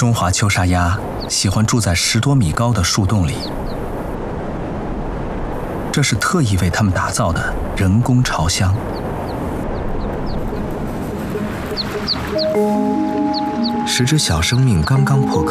中华秋沙鸭喜欢住在10多米高的树洞里，这是特意为它们打造的人工巢箱。10只小生命刚刚破壳，